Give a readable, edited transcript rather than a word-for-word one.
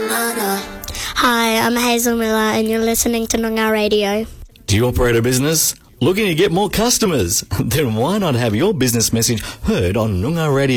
Hi, I'm Hazel Miller and you're listening to Noongar Radio. Do you operate a business? Looking to get more customers? Then why not have your business message heard on Noongar Radio?